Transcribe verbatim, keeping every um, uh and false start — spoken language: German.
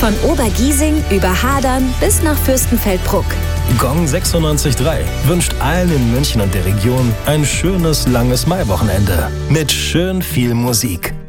Von Obergiesing über Hadern bis nach Fürstenfeldbruck. Gong sechsundneunzig Komma drei wünscht allen in München und der Region ein schönes, langes Maiwochenende mit schön viel Musik.